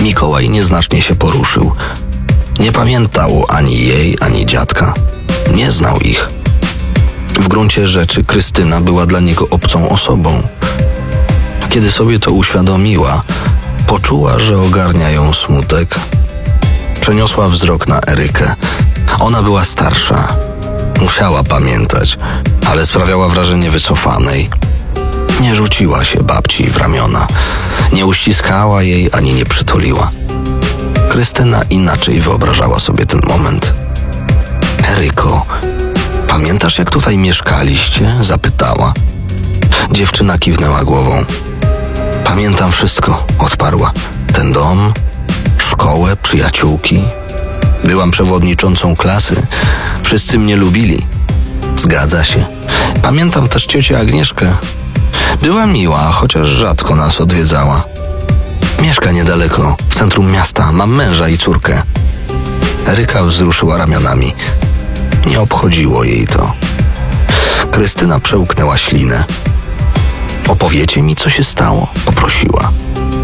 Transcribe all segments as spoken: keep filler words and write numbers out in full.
Mikołaj nieznacznie się poruszył. Nie pamiętał ani jej, ani dziadka. Nie znał ich. W gruncie rzeczy Krystyna była dla niego obcą osobą. Kiedy sobie to uświadomiła, poczuła, że ogarnia ją smutek. Przeniosła wzrok na Erykę. Ona była starsza. Musiała pamiętać, ale sprawiała wrażenie wycofanej. Nie rzuciła się babci w ramiona. Nie uściskała jej ani nie przytuliła. Krystyna inaczej wyobrażała sobie ten moment. Eryko, pamiętasz, jak tutaj mieszkaliście? Zapytała. Dziewczyna kiwnęła głową. Pamiętam wszystko, odparła. Ten dom, szkołę, przyjaciółki. Byłam przewodniczącą klasy. Wszyscy mnie lubili. Zgadza się. Pamiętam też ciocię Agnieszkę. Była miła, chociaż rzadko nas odwiedzała. Mieszka niedaleko, w centrum miasta. Mam męża i córkę. Eryka wzruszyła ramionami. Nie obchodziło jej to. Krystyna przełknęła ślinę. Opowiecie mi, co się stało? Poprosiła.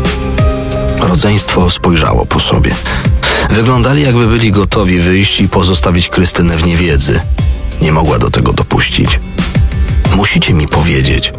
Rodzeństwo spojrzało po sobie. Wyglądali, jakby byli gotowi wyjść i pozostawić Krystynę w niewiedzy. Nie mogła do tego dopuścić. Musicie mi powiedzieć.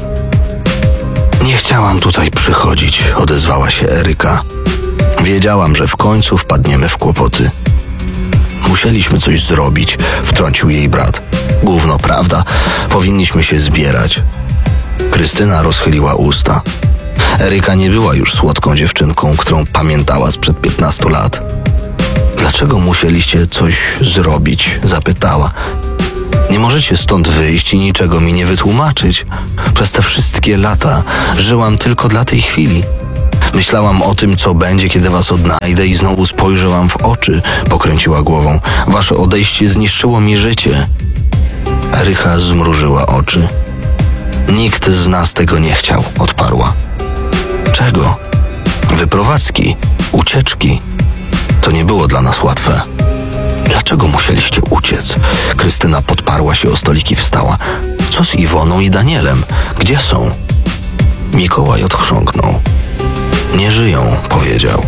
Nie chciałam tutaj przychodzić, odezwała się Eryka. Wiedziałam, że w końcu wpadniemy w kłopoty. Musieliśmy coś zrobić, wtrącił jej brat. Gówno, prawda? Powinniśmy się zbierać. Krystyna rozchyliła usta. Eryka nie była już słodką dziewczynką, którą pamiętała sprzed piętnastu lat. Dlaczego musieliście coś zrobić? Zapytała. Nie możecie stąd wyjść i niczego mi nie wytłumaczyć. Przez te wszystkie lata żyłam tylko dla tej chwili. Myślałam o tym, co będzie, kiedy was odnajdę i znowu spojrzałam w oczy, pokręciła głową. Wasze odejście zniszczyło mi życie. Eryka zmrużyła oczy. Nikt z nas tego nie chciał, odparła. Czego? Wyprowadzki, ucieczki. To nie było dla nas łatwe. Dlaczego musieliście uciec? Krystyna podparła się o stolik i wstała. Co z Iwoną i Danielem? Gdzie są? Mikołaj odchrząknął. Nie żyją, powiedział.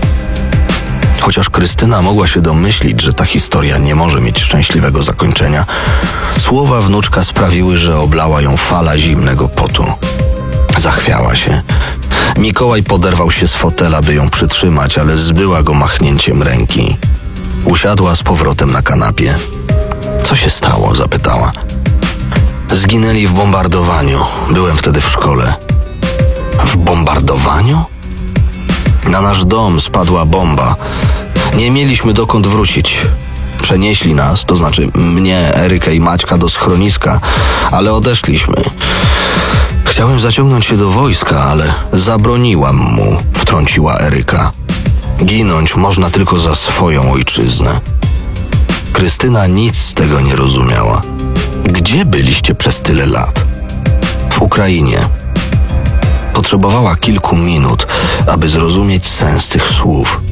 Chociaż Krystyna mogła się domyślić, że ta historia nie może mieć szczęśliwego zakończenia, słowa wnuczka sprawiły, że oblała ją fala zimnego potu. Zachwiała się. Mikołaj poderwał się z fotela, by ją przytrzymać, ale zbyła go machnięciem ręki. Usiadła z powrotem na kanapie. Co się stało? Zapytała. Zginęli w bombardowaniu. Byłem wtedy w szkole. W bombardowaniu? Na nasz dom spadła bomba. Nie mieliśmy dokąd wrócić. Przenieśli nas, to znaczy mnie, Erykę i Maćka do schroniska, ale odeszliśmy. Chciałem zaciągnąć się do wojska, ale zabroniłam mu, wtrąciła Eryka. Ginąć można tylko za swoją ojczyznę. Krystyna nic z tego nie rozumiała. Gdzie byliście przez tyle lat? W Ukrainie. Potrzebowała kilku minut, aby zrozumieć sens tych słów.